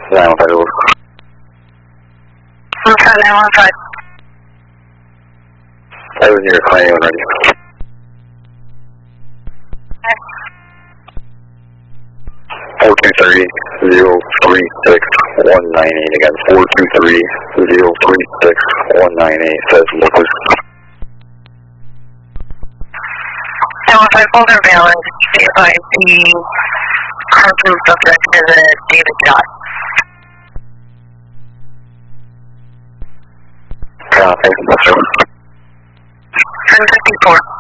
915 over. Okay, 915. I was near client ready. Okay. 423-036-198 again. 423-036-198 says liquid. 915 folder valid. Be advised the cartoon subject is a David John. Thanks, Mr. 1054.